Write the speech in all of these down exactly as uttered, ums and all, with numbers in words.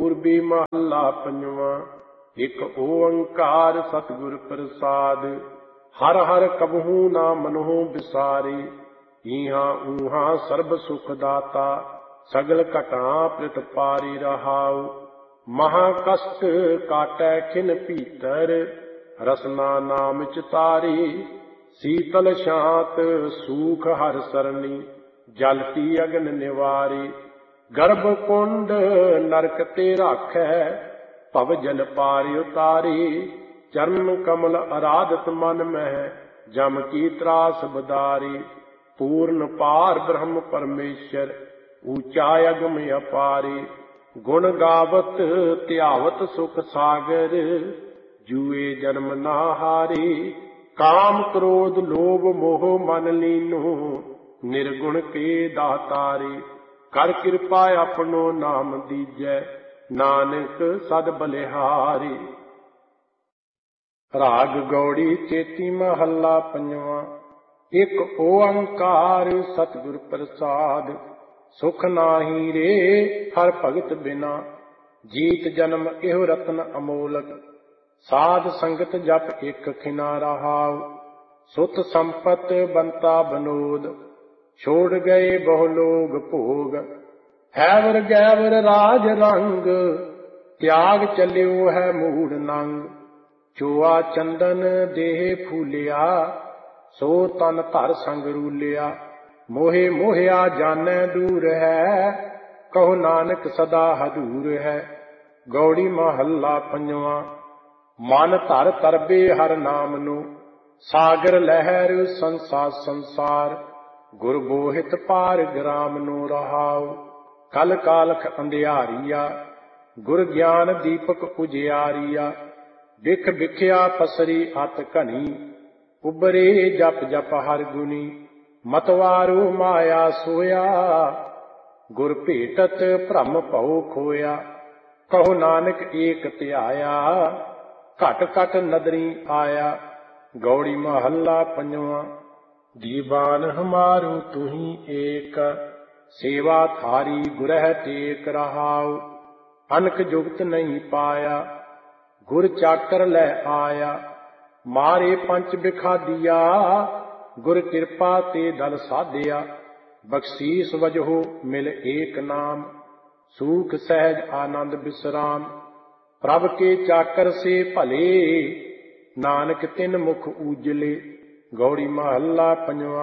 पूर्बी महला पंजवा। एक ओंकार सतगुर प्रसाद, हर हर कबहू ना मनहु बिसारी। इहा ऊहा सर्ब सुख दाता, सगल घटा प्रित पारी रहाऊ। महा कष्ट काटै खिन भीतर, रसना नाम चितारी। शीतल शांत सूख हर सरनी, जलती अग्न निवारी। गर्भ कुंड नरक ते राखै, भव जल पार उतारी। चरण कमल आराधत मन मह, जम की त्रास बदारी। पूर्ण पार ब्रह्म परमेश्वर, ऊंचा अगम अपारी। गुण गावत ध्यावत सुख सागर, जुए जन्म ना हारी। काम क्रोध लोभ मोह मन लीनो, निर्गुण के दातारी। कर कृपा अपनो नाम दीजै, नानक सद बलिहारी। राग गौड़ी चेती महला पंजवा। एक ओंकार सतगुर प्रसाद, सुख नाही रे हर भगत बिना। जीत जन्म एहो रतन अमोलक, साध संगत जप एक खिना रहाव। सुत संपत बंता बनोद, छोड़ गए बहु लोग भोग। हैवर गैवर राज रंग, त्याग चलियो है मूढ़ नंग। चोआ चंदन देह फूलिया, सो तन धर संग रूलिया। मोहे मोहिया जानै दूर है, कहो नानक सदा हजूर है। गौड़ी महला पंजवा। मन धर तरबे हर नाम नु, सागर लहर संसार संसार। गुर बोहित पार ग्राम नु रहाओ, कल कालख अंधियारिया। गुर ज्ञान दीपक उजियारिया, बिख बिखिया पसरी अत घनी। उबरे जप जप हर गुनी, मतवारू माया सोया। गुर भेटत भ्रम भउ खोया, कहो नानक एक ध्याया। घट घट नदरी आया। गौड़ी महला पंजवा। दीवान हमारू तुही एक, सेवा थारी गुरह टेक रहाऊ। अनक जुगत नहीं पाया, गुर चाकर लै आया। मारे पंच बिखा दिया, गुर कृपा ते दल साधिया। बख्शीस वजहो मिल एक नाम, सूख सहज आनंद विश्राम। प्रभ के चाकर से भले, नानक तिन मुख उजले। गौड़ी महला पंजवा।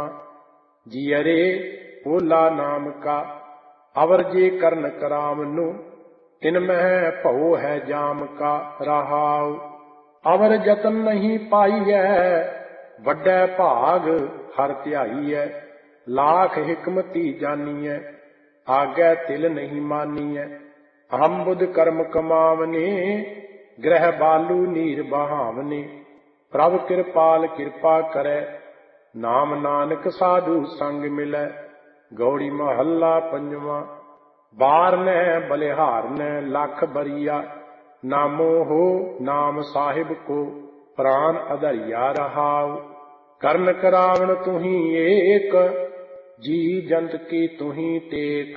जियरे ओला नाम का, अवर जे करन करामनु। तिन मह भौ है जाम का रहाऊ। अवर जतन नहीं पाईऐ, वड्डै भाग हर ध्याईऐ। लाख हिकमती जानीऐ, आगै तिल नहीं मानीऐ। हम बुध कर्म कमावने, ग्रह बालू नीर बहावने। प्रभ कृपाल कृपा करै, नाम नानक साधु संग मिलै। गौड़ी महला पंजवा। बार नै बलिहार नै लख बरिया, नामो हो नाम साहिब को, प्राण अधरिया रहाऊ। करन करावण तुही एक, जी जंत की तुही टेक।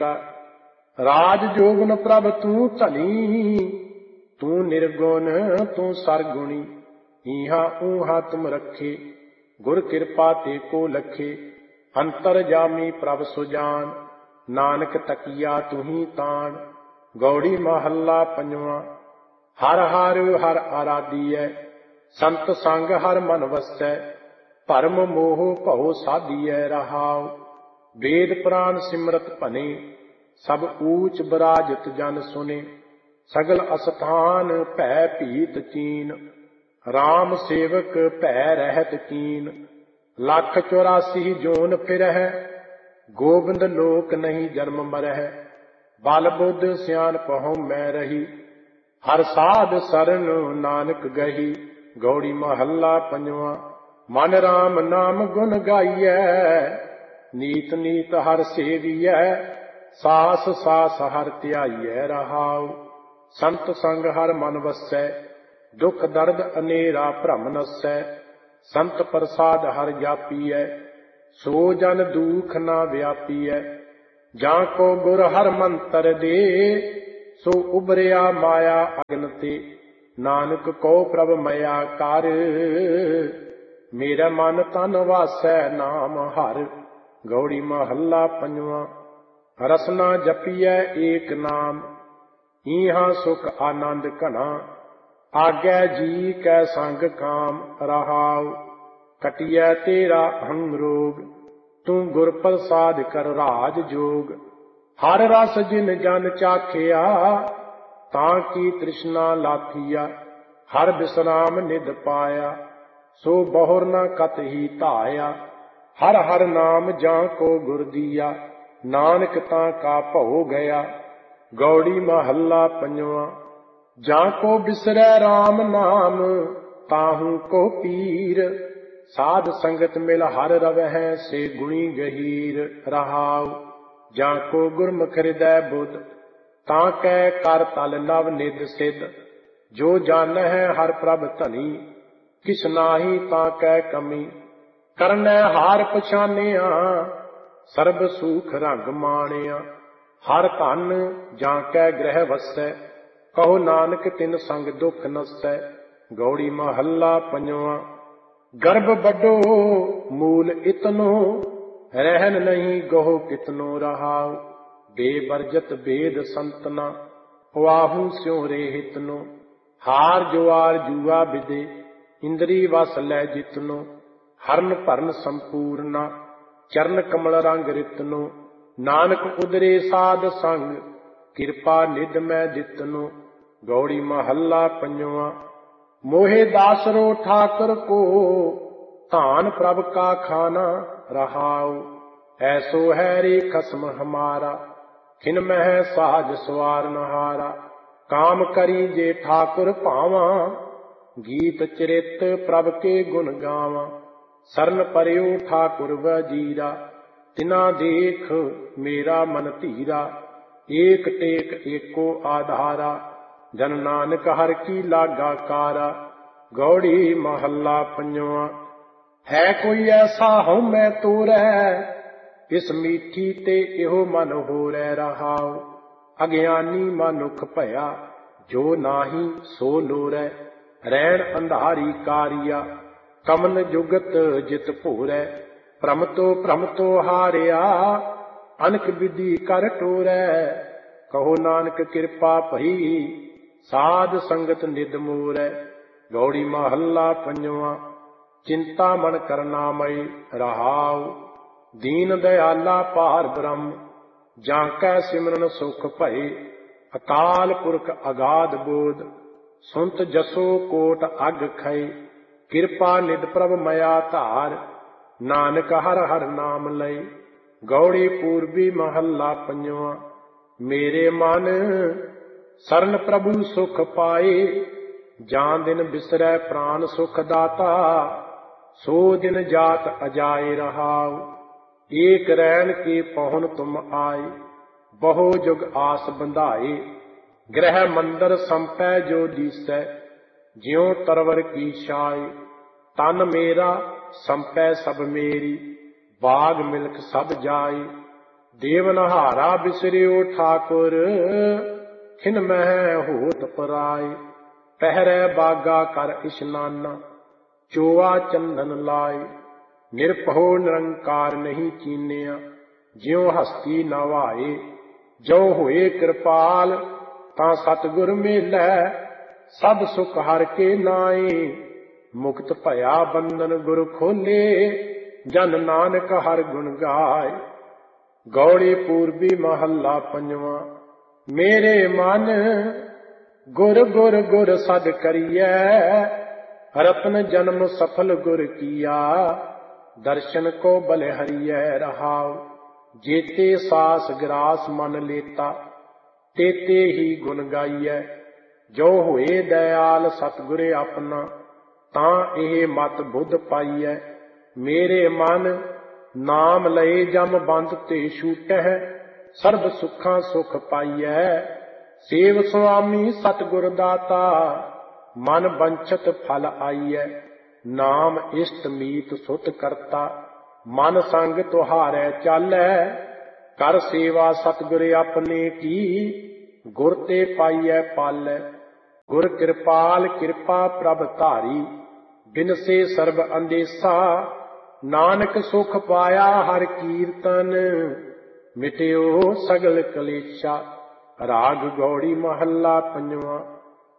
राज जोगन प्रभ तू धनी, तू निर्गुण तू सरगुणी। इहा ऊहा तुम रखे, गुर कृपा ते को लखे। अंतर जामी प्रभ सुजान, नानक तकिया तुही तान। गौड़ी महला पंजवा। हर हर हर आराधीऐ, संत संग हर मन वसै। भरम मोह भਉ साधिऐ रहाऊ। वेद पुराण सिमरत भने, सब ऊच बराजत जन सुने। सगल अस्थान भै भीत चीन, राम सेवक भै रहत कीन। लख चौरासी जोन फिरह, गोबिंद लोक नहीं जन्म मरह। बल बुद्ध सियान पहुँ मैं रही, हर साध सरन नानक गही। गौड़ी महला पंजवा। मन राम नाम गुण गाइऐ, नीत नीत हर सेविऐ। सास सास हर ध्याइऐ रहाऊ। संत संग हर मन वसै, दुख दर्द अनेरा भ्रम नसै। संत प्रसाद हर जापीऐ, सो जन दुख ना व्यापीऐ। जाको गुर हर मंतर दे, ਸੋ ਉਬਰਿਆ ਮਾਇਆ ਅਗਨ ਤੇ, ਨਾਨਕ ਕਉ ਪ੍ਰਭ ਮਇਆ ਕਰ। ਮੇਰਾ ਮਨ ਤਨ ਵਾਸੈ ਨਾਮ ਹਰਿ, ਗੌੜੀ ਮਹੱਲਾ ਪੰਜਵਾਂ। ਰਸਨਾ ਜਪੀਐ ਏਕ ਨਾਮ, ਈਹਾ ਸੁਖ ਆਨੰਦ ਘਣਾ। ਆਗੈ ਜੀ ਕੈ ਸੰਗ ਕਾਮ, ਰਹਾਉ ਕਟਿਐ ਤੇਰਾ ਅਹੰਗ ਰੋਗ। ਤੂੰ ਗੁਰ ਪ੍ਰਸਾਦਿ ਕਰ ਰਾਜ ਜੋਗ, ਹਰ ਰਸ ਜਿਨ ਜਨ ਚਾਖਿਆ। ਤਾਂ ਕੀ ਤ੍ਰਿਸ਼ਨਾ ਲਾਥੀਆ, ਹਰ ਬਿਸਰਾਮ ਨਿਧ ਪਾਇਆ। ਸੋ ਬਹੁਰ ਨ ਕਤਹੀ ਧਾਇਆ, ਹਰ ਹਰ ਨਾਮ ਜਾਂ ਕੋ ਗੁਰ ਦੀਆ। ਨਾਨਕ ਤਾਂ ਕਾ ਭਉ ਗਿਆ, ਗੌੜੀ ਮਹੱਲਾ ਪੰਜਵਾਂ। ਜਾਂ ਕੋ ਬਿਸਰੈ ਰਾਮ ਨਾਮ, ਤਾਹੂ ਕੋ ਪੀਰ। ਸਾਧ ਸੰਗਤ ਮਿਲ ਹਰ ਰਵਹਿ, ਸੇ ਗੁਣੀ ਗਹੀਰ। ਰਹਾਉ ਜਾਂ ਕੋ ਗੁਰਮੁਖ ਹਿਰਦੈ ਬੁੱਧ, ਤਾਂ ਕੈ ਕਰ ਤਲ ਨਵ ਨਿਧ ਸਿੱਧ। ਜੋ ਜਾਣਹਿ ਹਰ ਪ੍ਰਭ ਧਨੀ, ਕਿਛ ਨਾਹੀ ਤਾਂ ਕੈ ਕਮੀ। ਕਰਨੈ ਹਾਰ ਪਛਾਨਿਆ, ਸਰਬ ਸੂਖ ਰੰਗ ਮਾਣਿਆ। ਹਰ ਧਨ ਜਾਂ ਕੈ ਗ੍ਰਹਿ ਵਸੈ, ਕਹੋ ਨਾਨਕ ਤਿਨ ਸੰਗ ਦੁਖ ਨਸੈ। ਗੌੜੀ ਮਹੱਲਾ ਪੰਜਵਾਂ। ਗਰਭ ਵੱਡੋ ਮੂਲ ਇਤਨੋ, ਰਹਿਨ ਨਹੀਂ ਗਹੁ ਕਿਤਨੋ। ਰਹਾਉ ਬੇਵਰਜਤ ਬੇਦ ਸੰਤਨਾ, ਵਾਹੂ ਸਿਉ ਰੇ ਹਿਤਨੋ। ਹਾਰ ਜੁਆਰ ਜੂਆ ਵਿਦੇ, ਇੰਦਰੀ ਵਸ ਲੈ ਜਿਤਨੋ। ਹਰਨ ਭਰਨ ਸੰਪੂਰਨਾ, ਚਰਨ ਕਮਲ ਰੰਗ ਰਿਤਨੋ। ਨਾਨਕ ਉਦਰੇ ਸਾਧ ਸੰਗ, ਕਿਰਪਾ ਨਿਧ ਮੈਂ ਦਿਤਨੋ। ਗੌੜੀ ਮਹੱਲਾ ਪੰਜਵਾਂ। ਮੋਹਿ ਦਾਸਰੋ ਠਾਕੁਰ ਕੋ, ਧਾਨ ਪ੍ਰਭ ਕਾ ਖਾਨਾ। ਰਹਾਉ ਐਸੋ ਹੈ ਰੇ ਖਸਮ ਹਮਾਰਾ, ਖਿਨ ਮਹਿ ਸਾਜ ਸਵਾਰ ਨਹਾਰਾ। ਕਾਮ ਕਰੀ ਜੇ ਠਾਕੁਰ ਭਾਵਾਂ, ਗੀਤ ਚਰਿਤ ਪ੍ਰਭ ਕੇ ਗੁਣ ਗਾਵਾਂ। ਸਰਨ ਪਰਿਓ ਠਾਕੁਰ ਵਜੀਰਾ, ਤਿਨਾ ਦੇਖ ਮੇਰਾ ਮਨ ਧੀਰਾ। ਏਕ ਟੇਕ ਏਕੋ ਆਧਾਰਾ, ਜਨ ਨਾਨਕ ਹਰਿ ਕੀ ਲਾਗਾ ਕਾਰਾ। ਗੌੜੀ ਮਹੱਲਾ ਪੰਜਵਾਂ। ਹੈ ਕੋਈ ਐਸਾ ਹਉਮੈ ਤੋਰੈ, ਇਸ ਮੀਠੀ ਤੇ ਇਹੋ ਮਨ ਹੋਰੈ। ਰਹਾਉ ਅਗਿਆਨੀ ਮਨੁੱਖ ਭਇਆ, ਜੋ ਨਾਹੀ ਸੋ ਲੋਰੈ। ਰਹਿਣ ਅੰਧਾਰੀ ਕਾਰੀਆ, ਕਮਨ ਜੁਗਤ ਜਿਤ ਭੋਰੈ। ਭ੍ਰਮ ਤੋ ਭ੍ਰਮ ਤੋ ਹਾਰਿਆ, ਅਨਕ ਵਿਧੀ ਕਰ ਟੋਰੈ। ਕਹੋ ਨਾਨਕ ਕਿਰਪਾ ਭਈ, ਸਾਧ ਸੰਗਤ ਨਿਧ ਮੋਰੈ। ਗੌੜੀ ਮਹੱਲਾ ਪੰਜਵਾਂ। ਚਿੰਤਾ ਮਨ ਕਰਨਾ ਮਈ। ਰਹਾਉ ਦੀਨ ਦਇਆਲਾ ਪਾਰ ਬ੍ਰਹਮ, ਜਾਂ ਕੈ ਸਿਮਰਨ ਸੁਖ ਭਏ। ਅਕਾਲ ਪੁਰਖ ਅਗਾਧ ਬੋਧ, ਸੁਨਤ ਜਸੋ ਕੋਟ ਅਗ ਖਏ। ਕਿਰਪਾ ਨਿਧ ਪ੍ਰਭ ਮਇਆ ਧਾਰ, ਨਾਨਕ ਹਰ ਹਰ ਨਾਮ ਲਏ। ਗੌੜੀ ਪੂਰਬੀ ਮਹੱਲਾ ਪੰਜਵਾਂ। ਮੇਰੇ ਮਨ ਸਰਨ ਪ੍ਰਭੂ ਸੁਖ ਪਾਏ, ਜਾਂ ਦਿਨ ਬਿਸਰੈ ਪ੍ਰਾਨ ਸੁਖ ਦਾਤਾ। ਸੋ ਦਿਨ ਜਾਤ ਅਜਾਏ। ਰਹਾਉ ਏਕ ਰੈਣ ਕੇ ਪਹੁਨ ਤੁਮ ਆਏ, ਬਹੁ ਜੁਗ ਆਸ ਬੰਧਾਏ। ਗ੍ਰਹਿ ਮੰਦਰ ਸੰਪੈ ਜੋ ਦੀਸੈ, ਜਿਉ ਤਰਵਰ ਕੀ ਛਾਏ। ਤਨ ਮੇਰਾ ਸੰਪੈ ਸਭ ਮੇਰੀ, ਬਾਗ ਮਿਲਕ ਸਭ ਜਾਏ। ਦੇਵਨਹਾਰਾ ਬਿਸਰਿਓ ਠਾਕੁਰ, ਖਿਨ ਮਹਿ ਹੋਤ ਪਰਾਏ। ਪਹਿਰੈ ਬਾਗਾ ਕਰ ਇਸ਼ਨਾਨਾ, ਚੋਆ ਚੰਦਨ ਲਾਏ। ਨਿਰਭਉ ਨਿਰੰਕਾਰ ਨਹੀਂ ਚੀਨਿਆ, ਜਿਉ ਹਸਤੀ ਨਵਾਏ। ਜੋ ਹੋਏ ਕਿਰਪਾਲ, ਤਾਂ ਸਤਿਗੁਰ ਮੇਲੈ। ਸਭ ਸੁਖ ਹਰਿ ਕੇ ਨਾਏ, ਮੁਕਤ ਭਇਆ ਬੰਧਨ ਗੁਰ ਖੋਲੇ। ਜਨ ਨਾਨਕ ਹਰਿ ਗੁਣ ਗਾਏ। ਗੌੜੀ ਪੂਰਬੀ ਮਹੱਲਾ ਪੰਜਵਾਂ। ਮੇਰੇ ਮਨ ਗੁਰ ਗੁਰ ਗੁਰ ਸਦ ਕਰੀਐ, ਰਤਨ ਜਨਮ ਸਫਲ ਗੁਰ ਕੀਆ। ਦਰਸ਼ਨ ਕੋ ਬਲਿ ਹਰੀਐ। ਰਹਾਉ ਜੇਤੇ ਸਾਸ ਗਰਾਸ ਮਨ ਲੇਤਾ, ਤੇਤੇ ਹੀ ਗੁਣ ਗਾਈਐ। ਜੋ ਹੋਏ ਦਇਆਲ ਸਤਿਗੁਰ ਆਪਣਾ, ਤਾਂ ਇਹ ਮਤ ਬੁੱਧ ਪਾਈਐ। ਮੇਰੇ ਮਨ ਨਾਮ ਲਏ ਜਮ ਬੰਧ ਤੇ ਛੂਟਹਿ, ਸਰਬ ਸੁੱਖਾਂ ਸੁਖ ਪਾਈਐ। ਸੇਵ ਸੁਆਮੀ ਸਤਿਗੁਰ ਦਾਤਾ, ਮਨ ਬੰਛਤ ਫਲ ਆਈਐ। ਨਾਮ ਇਸ਼ਟ ਮੀਤ ਸੁਤ ਕਰਤਾ, ਮਨ ਸੰਗ ਤੁਹਾਰੈ ਚਾਲੈ। ਕਰ ਸੇਵਾ ਸਤਿਗੁਰ ਆਪਣੇ ਕੀ, ਗੁਰ ਤੇ ਪਾਈਐ ਪਾਲੈ। ਗੁਰ ਕਿਰਪਾਲ ਕਿਰਪਾ ਪ੍ਰਭ ਧਾਰੀ, ਬਿਨਸੇ ਸਰਬ ਅੰਦੇਸਾ। ਨਾਨਕ ਸੁਖ ਪਾਇਆ ਹਰ ਕੀਰਤਨ, ਮਿਟਿਓ ਸਗਲ ਕਲੇਸ਼ਾ। ਰਾਗ ਗੌੜੀ ਮਹੱਲਾ ਪੰਜਵਾਂ।